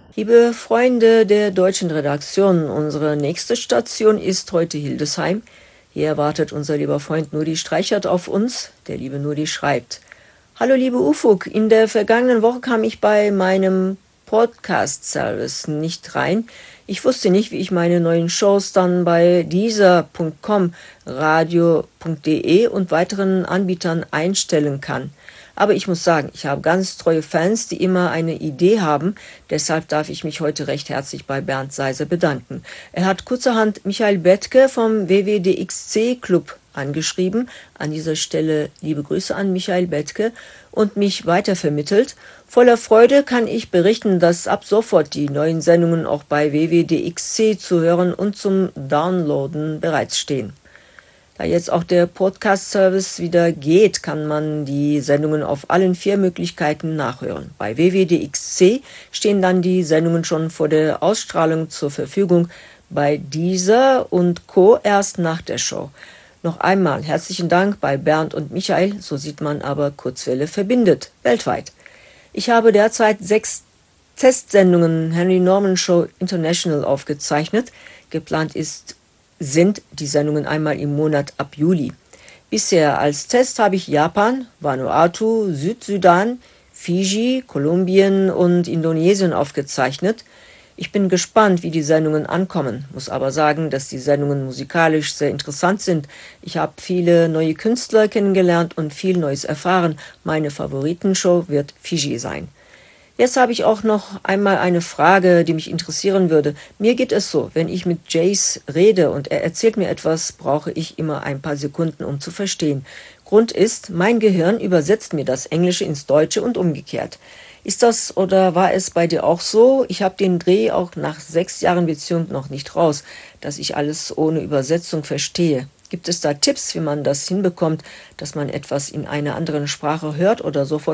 Liebe Freunde der deutschen Redaktion, unsere nächste Station ist heute Hildesheim. Hier wartet unser lieber Freund Nuri Streichert auf uns. Der liebe Nuri schreibt: Hallo liebe Ufuk, in der vergangenen Woche kam ich bei meinem Podcast-Service nicht rein. Ich wusste nicht, wie ich meine neuen Shows dann bei Deezer.com, radio.de und weiteren Anbietern einstellen kann. Aber ich muss sagen, ich habe ganz treue Fans, die immer eine Idee haben. Deshalb darf ich mich heute recht herzlich bei Bernd Seiser bedanken. Er hat kurzerhand Michael Bethke vom WWDXC Club angeschrieben. An dieser Stelle liebe Grüße an Michael Bethke und mich weitervermittelt. Voller Freude kann ich berichten, dass ab sofort die neuen Sendungen auch bei WWDXC zu hören und zum Downloaden bereitstehen. Da jetzt auch der Podcast-Service wieder geht, kann man die Sendungen auf allen 4 Möglichkeiten nachhören. Bei WWDXC stehen dann die Sendungen schon vor der Ausstrahlung zur Verfügung, bei Deezer und Co. erst nach der Show. Noch einmal herzlichen Dank bei Bernd und Michael, so sieht man aber, Kurzwelle verbindet, weltweit. Ich habe derzeit 6 Testsendungen Henry Norman Show International aufgezeichnet. Geplant sind die Sendungen einmal im Monat ab Juli. Bisher als Test habe ich Japan, Vanuatu, Südsudan, Fiji, Kolumbien und Indonesien aufgezeichnet. Ich bin gespannt, wie die Sendungen ankommen, muss aber sagen, dass die Sendungen musikalisch sehr interessant sind. Ich habe viele neue Künstler kennengelernt und viel Neues erfahren. Meine Favoritenshow wird Fiji sein. Jetzt habe ich auch noch einmal eine Frage, die mich interessieren würde. Mir geht es so, wenn ich mit Jace rede und er erzählt mir etwas, brauche ich immer ein paar Sekunden, um zu verstehen. Grund ist, mein Gehirn übersetzt mir das Englische ins Deutsche und umgekehrt. Ist das oder war es bei dir auch so? Ich habe den Dreh auch nach 6 Jahren Beziehung noch nicht raus, dass ich alles ohne Übersetzung verstehe. Gibt es da Tipps, wie man das hinbekommt, dass man etwas in einer anderen Sprache hört oder sofort